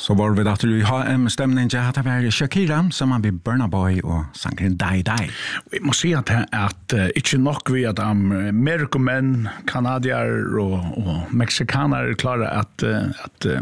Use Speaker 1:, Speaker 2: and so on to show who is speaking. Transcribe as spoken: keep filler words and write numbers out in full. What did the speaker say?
Speaker 1: Så var vi datter i H M-stämningen till att det var Shakira som man vid Burna Boy och sangren Die Die.
Speaker 2: Vi måste säga att, att uh, inte nog vi att amerikaner, kanadier och, och mexikaner klarar att, uh, att uh,